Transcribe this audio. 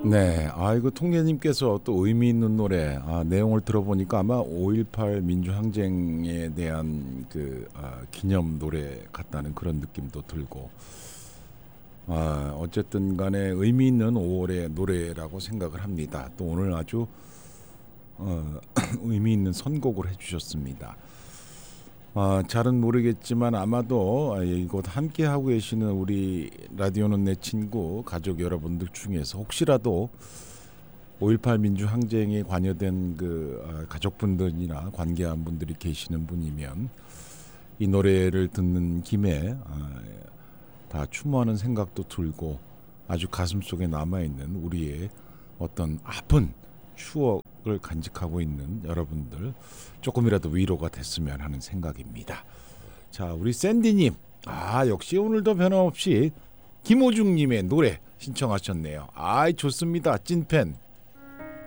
네, 이거 통계님께서 또 의미 있는 노래, 내용을 들어보니까 아마 5.18 민주항쟁에 대한 기념 노래 같다는 그런 느낌도 들고, 어쨌든 간에 의미 있는 5월의 노래라고 생각을 합니다. 또 오늘 아주 의미 있는 선곡을 해주셨습니다. 잘은 모르겠지만 아마도 이곳 함께 하고 계시는 우리 라디오는 내 친구 가족 여러분들 중에서 혹시라도 5.18 민주항쟁에 관여된 가족분들이나 관계한 분들이 계시는 분이면 이 노래를 듣는 김에 다 추모하는 생각도 들고 아주 가슴속에 남아있는 우리의 어떤 아픈 추억을 간직하고 있는 여러분들 조금이라도 위로가 됐으면 하는 생각입니다. 자, 우리 샌디님, 역시 오늘도 변함없이 김호중님의 노래 신청하셨네요. 좋습니다. 찐팬.